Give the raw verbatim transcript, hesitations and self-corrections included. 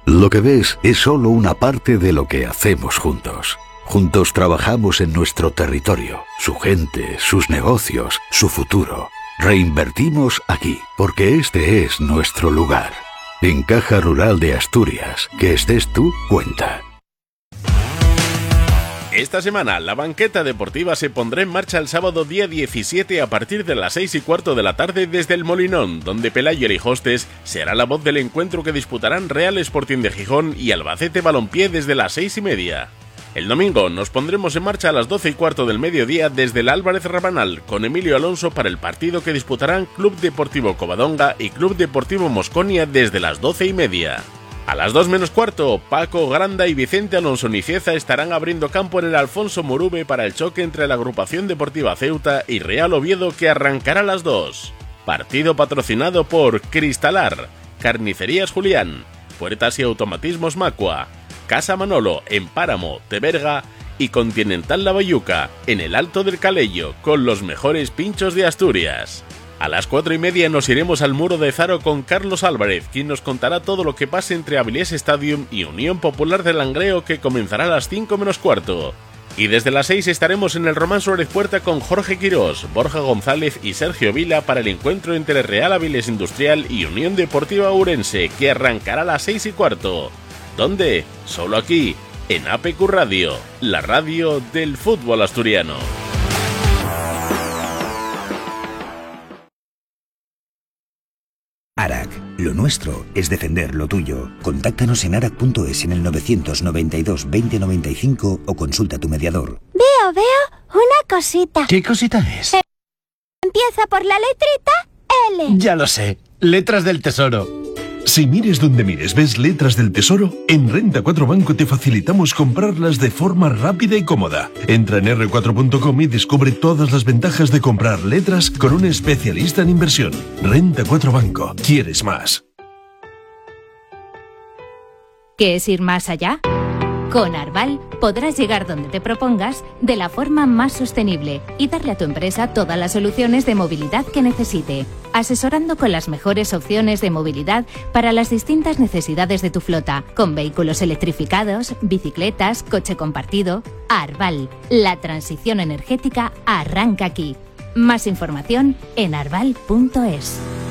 Lo que ves es solo una parte de lo que hacemos juntos. Juntos trabajamos en nuestro territorio, su gente, sus negocios, su futuro. Reinvertimos aquí, porque este es nuestro lugar. En Caja Rural de Asturias, que estés tú, cuenta. Esta semana, la banqueta deportiva se pondrá en marcha el sábado día diecisiete a partir de las seis y cuarto de la tarde desde el Molinón, donde Pelayo Elijostes será la voz del encuentro que disputarán Real Sporting de Gijón y Albacete Balompié desde las seis y media. El domingo nos pondremos en marcha a las doce y cuarto del mediodía desde el Álvarez Rabanal con Emilio Alonso para el partido que disputarán Club Deportivo Covadonga y Club Deportivo Mosconia desde las doce y media. A las dos menos cuarto, Paco Granda y Vicente Alonso Nicieza estarán abriendo campo en el Alfonso Murube para el choque entre la Agrupación Deportiva Ceuta y Real Oviedo que arrancará a las dos. Partido patrocinado por Cristalar, Carnicerías Julián, Puertas y Automatismos Macua, Casa Manolo en Páramo, Teberga y Continental La Bayuca en el Alto del Calello con los mejores pinchos de Asturias. A las cuatro y media nos iremos al Muro de Zaro con Carlos Álvarez, quien nos contará todo lo que pase entre Avilés Stadium y Unión Popular de Langreo, que comenzará a las cinco menos cuarto. Y desde las seis estaremos en el Román Suárez Puerta con Jorge Quirós, Borja González y Sergio Vila para el encuentro entre Real Avilés Industrial y Unión Deportiva Ourense, que arrancará a las seis y cuarto. ¿Dónde? Solo aquí, en A P Q Radio, la radio del fútbol asturiano. ARAC. Lo nuestro es defender lo tuyo. Contáctanos en arac punto es en el novecientos noventa y dos veinte noventa y cinco o consulta a tu mediador. Veo, veo una cosita. ¿Qué cosita es? Eh, empieza por la letrita L. Ya lo sé. Letras del Tesoro. Si mires donde mires ves letras del Tesoro, en Renta cuatro Banco te facilitamos comprarlas de forma rápida y cómoda. Entra en erre cuatro punto com y descubre todas las ventajas de comprar letras con un especialista en inversión. Renta cuatro Banco. ¿Quieres más? ¿Qué es ir más allá? Con Arval podrás llegar donde te propongas de la forma más sostenible y darle a tu empresa todas las soluciones de movilidad que necesite, asesorando con las mejores opciones de movilidad para las distintas necesidades de tu flota, con vehículos electrificados, bicicletas, coche compartido. Arval, la transición energética arranca aquí. Más información en arval punto es.